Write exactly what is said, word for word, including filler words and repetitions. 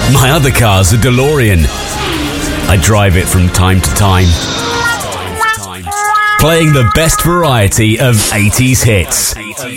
My other car's a DeLorean. I drive it from time to time, playing the best variety of eighties hits.